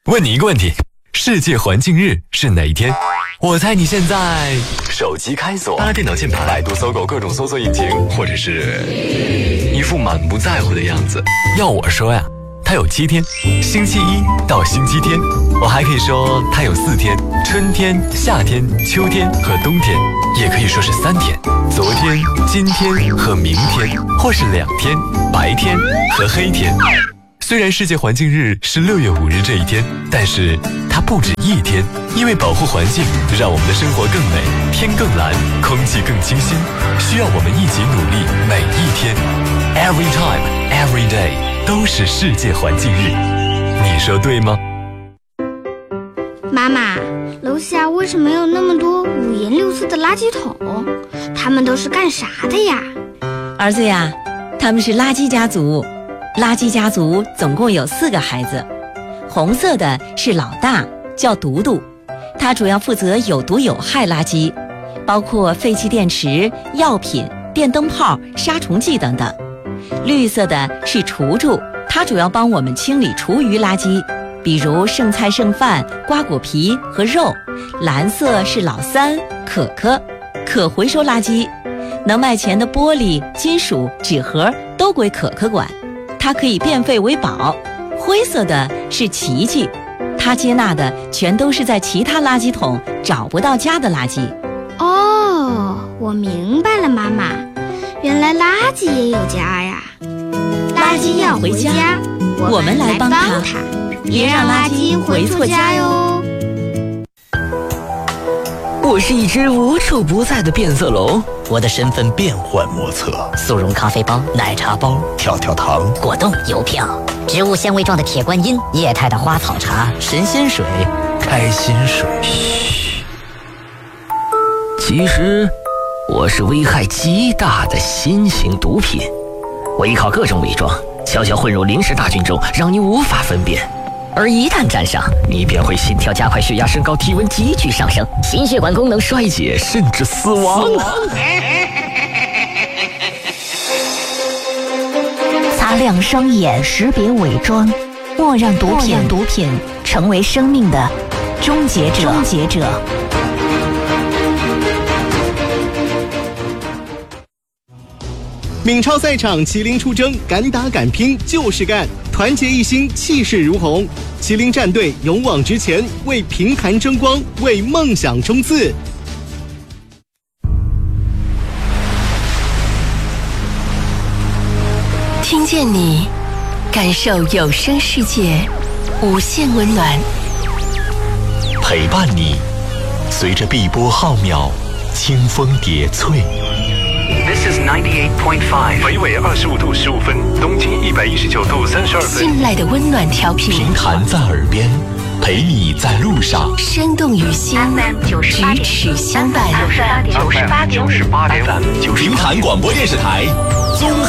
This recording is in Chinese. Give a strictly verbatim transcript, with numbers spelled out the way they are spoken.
问你一个问题，世界环境日是哪一天？我猜你现在手机开锁，拉电脑键盘，百度、搜狗各种搜索引擎，或者是一副满不在乎的样子。要我说呀，它有七天，星期一到星期天。我还可以说它有四天，春天、夏天、秋天和冬天，也可以说是三天，昨天、今天和明天，或是两天，白天和黑天。虽然世界环境日是六月五日这一天，但是它不止一天，因为保护环境，让我们的生活更美，天更蓝，空气更清新，需要我们一起努力，每一天 ，every time, every day 都是世界环境日，你说对吗？ 妈妈，楼下为什么有那么多五颜六色的垃圾桶？他们都是干啥的呀？ 儿子呀，他们是垃圾家族。垃圾家族总共有四个孩子，红色的是老大，叫独独，他主要负责有毒有害垃圾，包括废弃电池、药品、电灯泡、杀虫剂等等。绿色的是厨厨，他主要帮我们清理厨余垃圾，比如剩菜剩饭、瓜果皮和肉。蓝色是老三，可可，可回收垃圾，能卖钱的玻璃、金属、纸盒都归可可管，它可以变废为宝。灰色的是琪琪，它接纳的全都是在其他垃圾桶找不到家的垃圾。 哦，我明白了，妈妈，原来垃圾也有家呀。垃圾要回家， 我们来帮它， 别让垃圾回错家哟。 我是一只无处不在的变色龙， 我的身份变幻莫测， 速溶咖啡包、奶茶包、 跳跳糖、 果冻、邮票、植物纤维状的铁观音、液态的花草茶、神仙水、 开心水。 嘘，其实我是危害极大的新型毒品，我依靠各种伪装，悄悄混入临时大军中，让你无法分辨。而一旦沾上，你便会心跳加快、血压升高、体温急剧上升、心血管功能衰竭，甚至死亡。 擦亮双眼，识别伪装，莫让毒品毒品成为生命的终结者。终结者。 闽超赛场，麒麟出征，敢打敢拼就是干，团结一心，气势如虹。麒麟战队勇往直前，为平潭争光，为梦想冲刺。 听见你，感受有声世界无限温暖。 陪伴你，随着碧波浩渺，清风叠翠。 This is ninety-eight point five， 北纬二十五度十五分，东经一百一十九度三十二分。 信赖的温暖调频， 平潭在耳边，陪你在路上， 生动于心，咫尺相伴。 九十八点五，九十八点五， 平潭广播电视台综合。